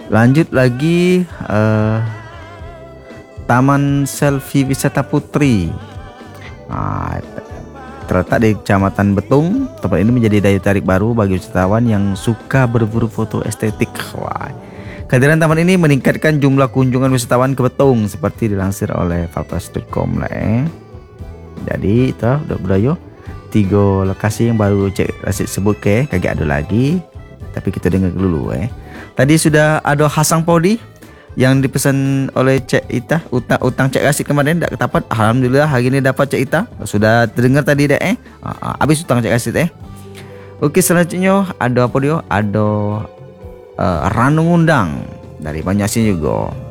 Lanjut lagi Taman Selfie Wisata Putri. Nah, terletak di Kecamatan Betung. Tempat ini menjadi daya tarik baru bagi wisatawan yang suka berburu foto estetik. Wah. Kehadiran taman ini meningkatkan jumlah kunjungan wisatawan ke Betung seperti dilansir oleh falpas.com lah. Jadi itu udah budaya 3 lokasi yang baru Cik Rasid sebut ke, kagak ada lagi. Tapi kita dengar dulu. Tadi sudah ada Hasang Podi yang dipesan oleh Cik Ita, utang Cik Rasid kemarin tak dapat. Alhamdulillah hari ini dapat Cik Ita. Sudah terdengar tadi dah habis utang Cik Rasid. Okey, selanjutnya ada apa dia? Ada Ranu Ngundang dari Banjarmasin juga.